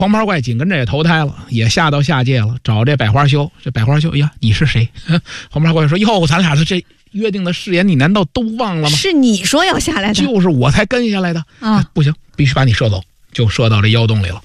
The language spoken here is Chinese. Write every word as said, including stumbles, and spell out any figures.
黄袍怪紧跟着也投胎了，也下到下界了，找这百花羞。这百花羞，哎呀，你是谁？黄袍怪说：哟，咱俩的这约定的誓言，你难道都忘了吗？ 是你说要下来的， 就是我才跟下来的啊！ 不行，必须把你射走，就射到这妖洞里了。